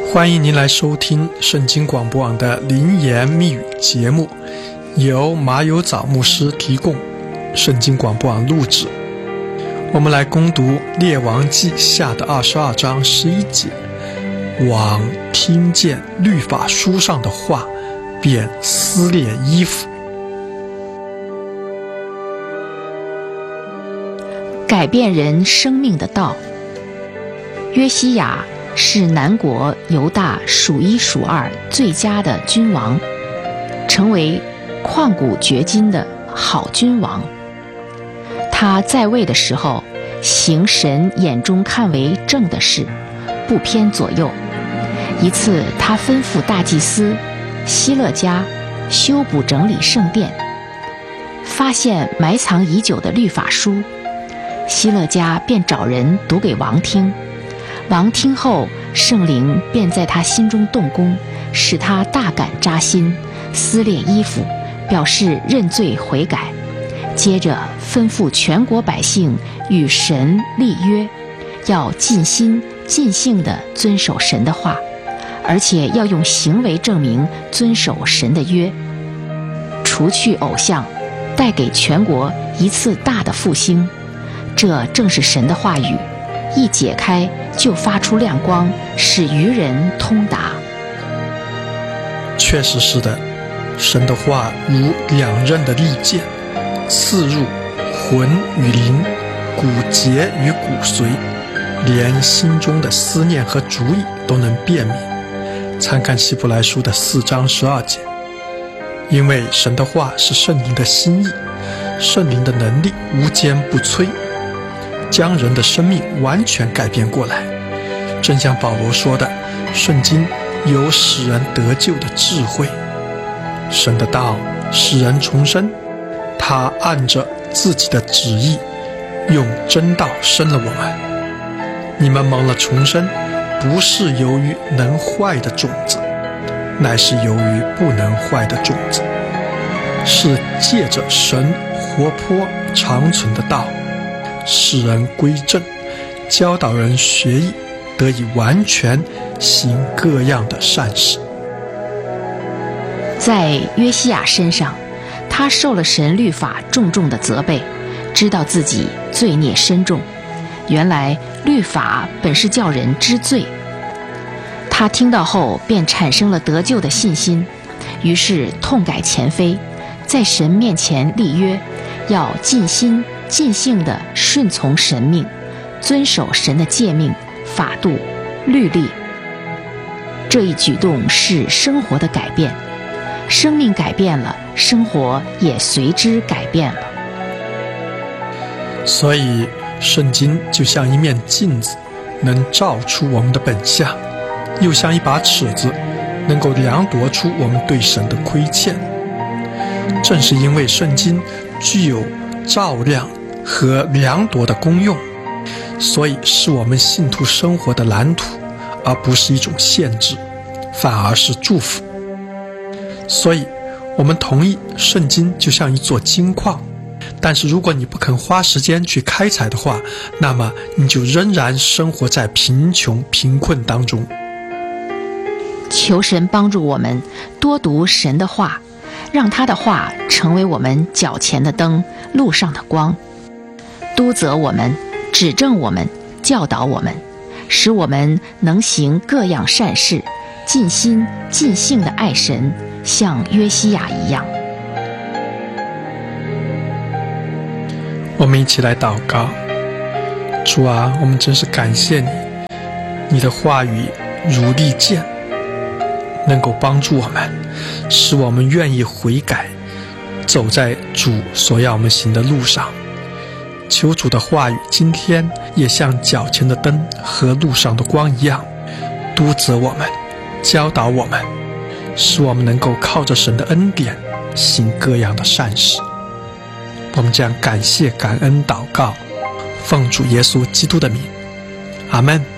欢迎您来收听圣经广播网的灵言密语节目，由马有早牧师提供，圣经广播网录制。我们来攻读列王记下的22章11节，王听见律法书上的话，便撕裂衣服。 改变人生命的道。约西亚是南国犹大数一数二最佳的君王，成为旷古绝今的好君王。他在位的时候，行神眼中看为正的事，不偏左右。一次，他吩咐大祭司希勒家修补整理圣殿，发现埋藏已久的律法书，希勒家便找人读给王听。王听后，圣灵便在他心中动工，使他大感扎心，撕裂衣服，表示认罪悔改。接着吩咐全国百姓与神立约，要尽心尽性地遵守神的话，而且要用行为证明遵守神的约，除去偶像，带给全国一次大的复兴。这正是神的话语，一解开就发出亮光，使愚人通达。 确实是的，神的话如两刃的利剑，刺入魂与灵，骨节与骨髓，连心中的思念和主意都能辨明。参看希伯来书的4章12节。因为神的话是圣灵的心意，圣灵的能力无坚不摧，将人的生命完全改变过来。正像保罗说的，圣经有使人得救的智慧。神的道使人重生，他按着自己的旨意用真道生了我们。你们蒙了重生，不是由于能坏的种子，乃是由于不能坏的种子，是借着神活泼长存的道，使人归正，教导人学艺，得以完全行各样的善事。 在约西亚身上，他受了神律法重重的责备，知道自己罪孽深重。原来律法本是叫人知罪，他听到后便产生了得救的信心，于是痛改前非，在神面前立约，要尽心尽性地顺从神命，遵守神的诫命、法度、律例。这一举动是生活的改变，生命改变了，生活也随之改变了。 所以圣经就像一面镜子，能照出我们的本相，又像一把尺子，能够量度出我们对神的亏欠。正是因为圣经具有照亮和量度的功用，所以是我们信徒生活的蓝图，而不是一种限制，反而是祝福。所以我们同意圣经就像一座金矿，但是如果你不肯花时间去开采的话，那么你就仍然生活在贫困当中。 求神帮助我们多读神的话，让他的话成为我们脚前的灯，路上的光，督责我们，指正我们，教导我们，使我们能行各样善事，尽心尽性地爱神，像约西亚一样。 我们一起来祷告。主啊，我们真是感谢你，你的话语如利剑，能够帮助我们，使我们愿意悔改，走在主所要我们行的路上。求主的话语今天也像脚前的灯和路上的光一样，督责我们，教导我们，使我们能够靠着神的恩典行各样的善事。我们将感谢感恩祷告，奉主耶稣基督的名，阿们。